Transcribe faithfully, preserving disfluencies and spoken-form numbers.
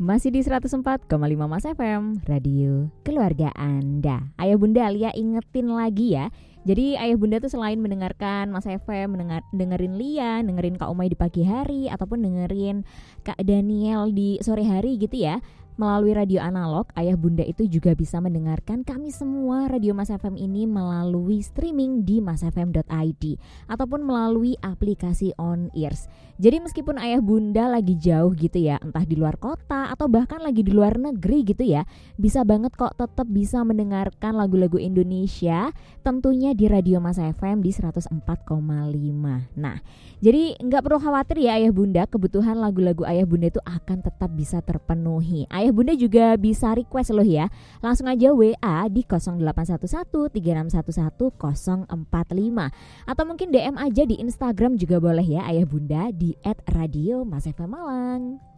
Masih di seratus empat koma lima Mas F M, radio keluarga Anda. Ayah Bunda, Lia ingetin lagi ya. Jadi ayah bunda tuh selain mendengarkan Mas F M, mendengar, dengerin Lia, dengerin Kak Umay di pagi hari, ataupun dengerin Kak Daniel di sore hari gitu ya, melalui radio analog, ayah bunda itu juga bisa mendengarkan kami semua radio Mas F M ini melalui streaming di masfm dot i d ataupun melalui aplikasi On Ears. Jadi meskipun ayah bunda lagi jauh gitu ya, entah di luar kota atau bahkan lagi di luar negeri gitu ya, bisa banget kok tetap bisa mendengarkan lagu-lagu Indonesia tentunya di radio Mas F M di seratus empat koma lima. Nah, jadi nggak perlu khawatir ya ayah bunda, kebutuhan lagu-lagu ayah bunda itu akan tetap bisa terpenuhi. Ayah bunda juga bisa request loh ya. Langsung aja W A di nol delapan satu satu tiga enam satu satu nol empat lima atau mungkin D M aja di Instagram juga boleh ya ayah bunda di et radio mas f m malang.